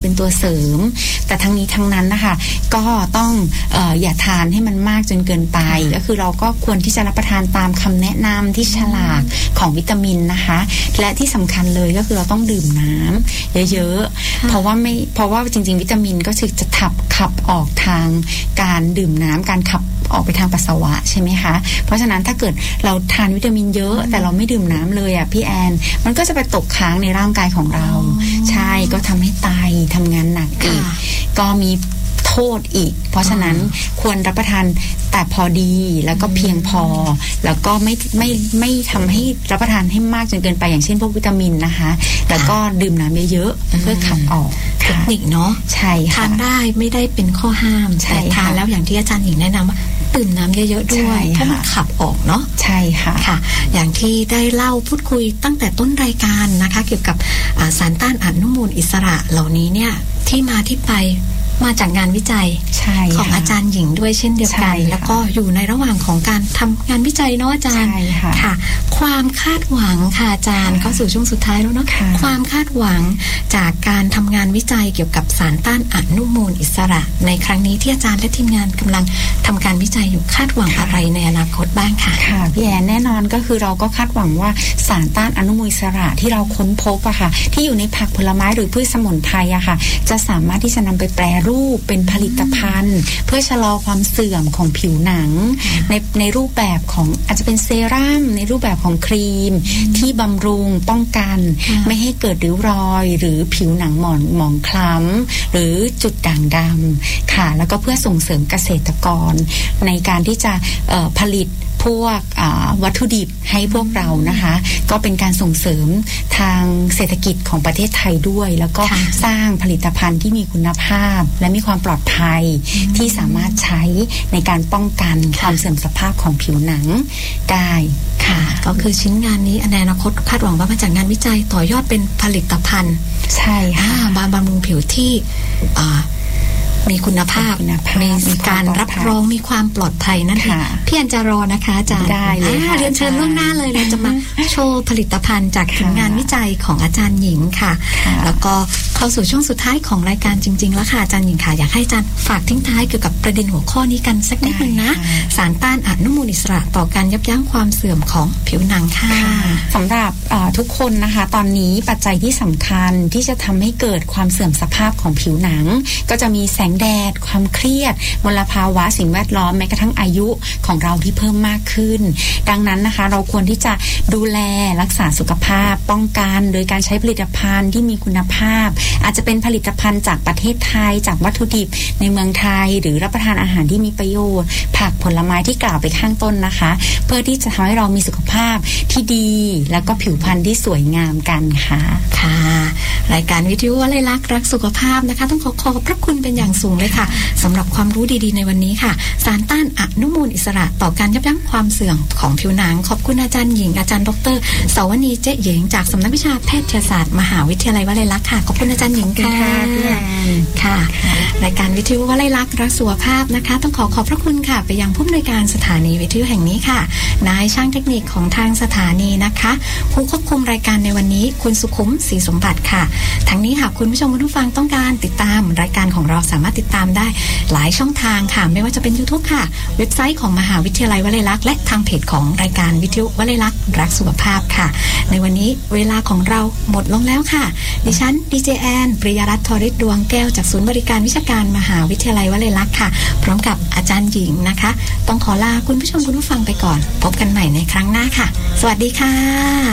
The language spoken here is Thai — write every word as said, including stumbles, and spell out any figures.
เป็นตัวเสริมแต่ทั้งนี้ทั้งนั้นนะคะก็ต้องเอ่ออย่าทานให้มันมากจนเกินไปก็คือเราก็ควรที่จะรับประทานตามคำแนะนำที่ฉลากของวิตามินนะคะและที่สำคัญเลยก็คือเราต้องดื่มน้ำเยอะๆเพราะว่าไม่เพราะว่าจริงๆวิตามินก็คือจะขับขับออกทางการดื่มน้ำการขับออกไปทางปัสสาวะใช่ไหมคะเพราะฉะนั้นถ้าเกิดเราทานวิตามินเยอะแต่เราไม่ดื่มน้ำเลยอ่ะพี่แอนมันก็จะไปตกค้างในร่างกายของเราใช่ก็ทำให้ไตทำงานหนักอีกก็มีโทษอีกเพราะฉะนั้นควรรับประทานแต่พอดีแล้วก็เพียงพอแล้วก็ไม่ไม่ไม่ทำให้รับประทานให้มากจนเกินไปอย่างเช่นพวกวิตามินนะคะแล้วก็ดื่มน้ำเยอะๆเพื่อขับออกเทคนิคเนาะใช่ค่ะทานได้ไม่ได้เป็นข้อห้ามแต่ทานแล้วอย่างที่อาจารย์หญิงแนะนำว่าดื่มน้ำเยอะๆด้วยเพราะมันขับออกเนาะใช่ค่ะค่ะอย่างที่ได้เล่าพูดคุยตั้งแต่ต้นรายการนะคะเกี่ยวกับสารต้านอนุมูลอิสระเหล่านี้เนี่ยที่มาที่ไปมาจากงานวิจัยของอาจารย์หญิงด้วยเช่นเดียวกันแล้วก็อยู่ในระหว่างของการทำงานวิจัยเนาะอาจารย์ค่ะความคาดหวังค่ะอาจารย์เข้าสู่ช่วงสุดท้ายแล้วเนาะความคาดหวังจากการทำงานวิจัยเกี่ยวกับสารต้านอนุมูลอิสระในครั้งนี้ที่อาจารย์และทีมงานกำลังทำการวิจัยอยู่คาดหวังอะไรในอนาคตบ้างค่ะค่ะพี่แอนแน่นอนก็คือเราก็คาดหวังว่าสารต้านอนุมูลอิสระที่เราค้นพบอะค่ะที่อยู่ในผักผลไม้หรือพืชสมุนไพรอะค่ะจะสามารถที่จะนำไปแปรรูปเป็นผลิตภัณฑ์เพื่อชะลอความเสื่อมของผิวหนังในในรูปแบบของอาจจะเป็นเซรั่มในรูปแบบของครีมที่บำรุงป้องกันไม่ให้เกิดริ้วรอยหรือผิวหนังหมองหมองคล้ำหรือจุดด่างดำค่ะแล้วก็เพื่อส่งเสริมเกษตรกรในการที่จะเอ่อผลิตพวกวัตถุดิบให้พวกเรานะคะก็เป็นการส่งเสริมทางเศรษฐกิจของประเทศไทยด้วยแล้วก็สร้างผลิตภัณฑ์ที่มีคุณภาพและมีความปลอดภัยที่สามารถใช้ในการป้องกันความเสื่อมสภาพของผิวหนังได้ค่ะก็คือชิ้นงานนี้ในอนาคตคาดหวังว่ามาจากงานวิจัยต่อยอดเป็นผลิตภัณฑ์ใช่ค่ะบำรุงผิวที่มีคุณภาพมีการรับรองมีความปลอดภัยนั่นเองพี่อันจะรอนะคะอาจารย์ได้เลยค่ะเรียนเชิญล่วงหน้าเลยเราจะมาโชว์ผลิตภัณฑ์จากผลงานวิจัยของอาจารย์หญิงค่ะแล้วก็เข้าสู่ช่วงสุดท้ายของรายการจริงๆแล้วค่ะอาจารย์หญิงค่ะอยากให้อาจารย์ฝากทิ้งท้ายเกี่ยวกับประเด็นหัวข้อนี้กันสักนิดนึงนะสารต้านอนุมูลอิสระต่อการยับยั้งความเสื่อมของผิวหนังค่ะสำหรับทุกคนนะคะตอนนี้ปัจจัยที่สำคัญที่จะทำให้เกิดความเสื่อมสภาพของผิวหนังก็จะมีแสงแดดความเครียดมลภาวะสิ่งแวดล้อมแม้กระทั่งอายุของเราที่เพิ่มมากขึ้นดังนั้นนะคะเราควรที่จะดูแลรักษาสุขภาพป้องกันโดยการใช้ผลิตภัณฑ์ที่มีคุณภาพอาจจะเป็นผลิตภัณฑ์จากประเทศไทยจากวัตถุดิบในเมืองไทยหรือรับประทานอาหารที่มีประโยชน์ผักผลไม้ที่กล่าวไปข้างต้นนะคะเพื่อที่จะทำให้เรามีสุขภาพที่ดีแล้วก็ผิวพรรณที่สวยงามกันค่ะค่ะรายการวิทยุวลัยลักษณ์รักสุขภาพนะคะต้องขอขอบพระคุณเป็นอย่างสูงเลยค่ะสำหรับความรู้ดีๆในวันนี้ค่ะสารต้านอนุมูลอิสระต่อการยับยั้งความเสื่อมของผิวหนังขอบคุณอาจารย์หญิงอาจารย์ดร.เสาวณีเจ๊เหยงจากสำนักวิชาแพทยศาสตร์มหาวิทยาลัยวลัยลักษณ์ค่ะขอบคุณอาจารย์หญิงค่ะค่ะรายการวิทยุวลัยลักษณ์รักสุขภาพนะคะต้องขอขอบพระคุณค่ะไปยังผู้อำนวยการสถานีวิทยุแห่งนี้ค่ะนายช่างเทคนิคของทางสถานีนะคะผู้ควบคุมรายการในวันนี้คุณสุขุมศรีสมบัติค่ะทั้งนี้หากคุณผู้ชมคุณผู้ฟังต้องการติดตามรายการของเราสามารถติดตามได้หลายช่องทางค่ะไม่ว่าจะเป็น YouTube ค่ะเว็บไซต์ของมหาวิทยาลัยวลัยลักษณ์และทางเพจของรายการวิทยุวลัยลักษณ์รักสุขภาพค่ะในวันนี้เวลาของเราหมดลงแล้วค่ะดิฉันดีเจแอนปริยรัตน์ธริศดวงแก้วจากศูนย์บริการวิชาการมหาวิทยาลัยวลัยลักษณ์ค่ะพร้อมกับอาจารย์หญิงนะคะต้องขอลาคุณผู้ชมคุณผู้ฟังไปก่อนพบกันใหม่ในครั้งหน้าค่ะสวัสดีค่ะ